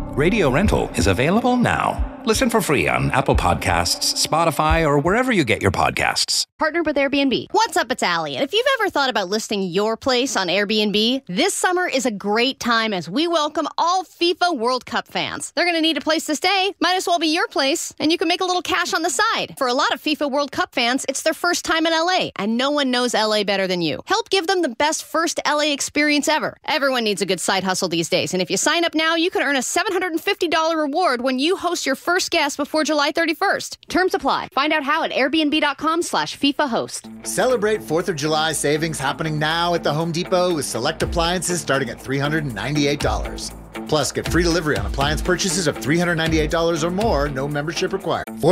Radio Rental is available now. Listen for free on Apple Podcasts, Spotify, or wherever you get your podcasts. Partnered with Airbnb. What's up, it's Allie. If you've ever thought about listing your place on Airbnb, this summer is a great time as we welcome all FIFA World Cup fans. They're going to need a place to stay. Might as well be your place, and you can make a little cash on the side. For a lot of FIFA World Cup fans, it's their first time in LA, and no one knows LA better than you. Help give them the best first LA experience ever. Everyone needs a good side hustle these days, and if you sign up now, you can earn a $750 reward when you host your first guest before July 31st. Terms apply. Find out how at airbnb.com/FIFA host. Celebrate 4th of July savings happening now at the Home Depot with select appliances starting at $398. Plus, get free delivery on appliance purchases of $398 or more, no membership required.